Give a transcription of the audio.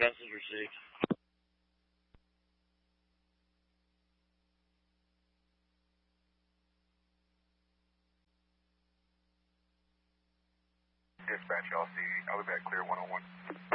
Messenger 6. Dispatch, I'll be back clear 101.